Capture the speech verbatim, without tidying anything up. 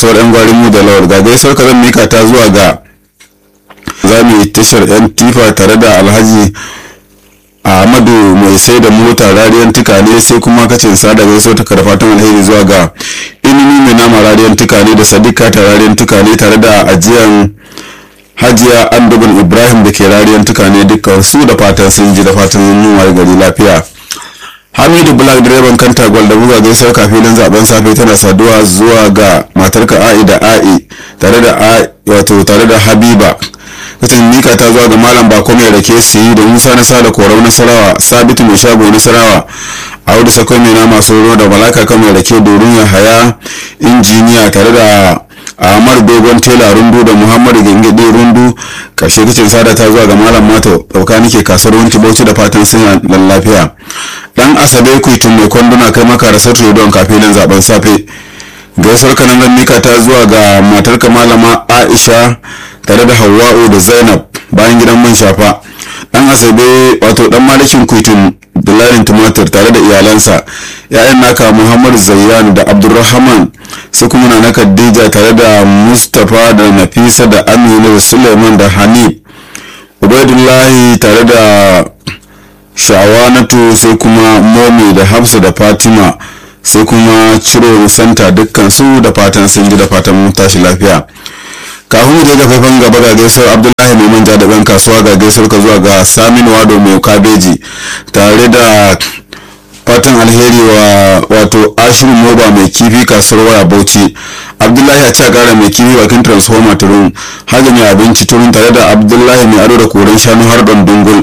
kasuwar yan gwarin mu da lawar. Ga gaisuwar ka zan mika ta zuwa ga za mu yi tashar yan tifa tare da alhaji ahmadu mai sai da mota rariyan tukane, sai kuma kacin sada gaisuwar ta karfatan alheri zuwa ga inini mai nama rariyan tukane da sadika ta rariyan tukane tare da ajiyan hajiya andubin ibrahim da ke rariyan tukane dukkan su da fatan sun ji da fatan yin waye gari lafiya. Hamidu Black direban kanta gwal da buga gaisar kafin zaben safe tana saduwa zuwa ga matarka A'i da A'i tare da wato tare da Habiba. Katin mika ta zuwa ga malam bako mai rake su yi da Musa na sada korau Nasarawa, Sabitu mai shago Nasarawa, Audu Sako mai nama soro da Balaka kan mai rake Dorun Yahaya injiniya tare da Ahmad Dogon Tela Rundu da Muhammadu Gengede Rundu. Karshe kicin sada ta zuwa ga malam Mato dauka nake kasuwar Wunti Bauchi da fatan sun lafiya. Dan Asabe Kuitun mai kwanduna kai maka rasatu don kafin zaben safe. Gaisuwar kanan zan mika ta zuwa ga matarka malama Aisha tare da Hawwa'u da Zainab bayan gidan man shafa. Dan Asabe wato dan malikin Kuitun Dalarin Tumatir tare da iyalansa, ya'yan naka Muhammad Zayyan da Abdulrahman, sai kuma na Khadija tare da Mustapha da Nafisa da Amina da Suleiman da Hanif, Ubaidullahi tare da Sha'awanatu, sai kuma Momi da Hafsa da Fatima, sai kuma Ciro Santa dukkan su da fatan sun ji da fatan mun tashi lafiya. Kafin mu je ga faifan gaba ga gaisuwar Abdullahi mai manja da ban kasuwa ga gaisuwar ka zuwa ga Saminu Wado mai kabeji tare da fatan alheri wa wato Ashiru Moba mai kifi kasuwar waya Bauchi, Abdullahi a ci gara mai kifi bakin transformer turun, Hajji mai abinci turun tare da Abdullahi mai ado da koren shanu har don dungul,